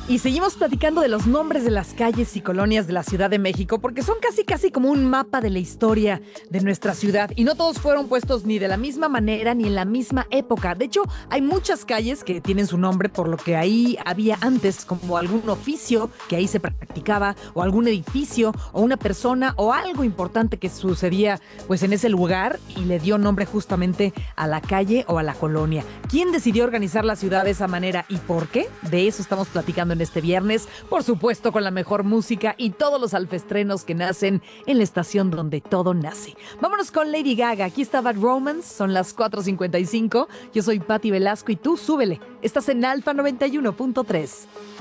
Y seguimos platicando de los nombres de las calles y colonias de la Ciudad de México, porque son casi como un mapa de la historia de nuestra ciudad. Y no todos fueron puestos ni de la misma manera ni en la misma época. De hecho, hay muchas calles que tienen su nombre por lo que ahí había antes, como algún oficio que ahí se practicaba, o algún edificio, o una persona, o algo importante que sucedía pues en ese lugar y le dio nombre justamente a la calle o a la colonia. ¿Quién decidió organizar la ciudad de esa manera y por qué? De eso estamos platicando en este viernes, por supuesto con la mejor música y todos los alfestrenos que nacen en la estación donde todo nace. Vámonos con Lady Gaga, aquí está Bad Romance, son las 4:55, yo soy Patti Velasco y tú súbele, estás en Alfa 91.3.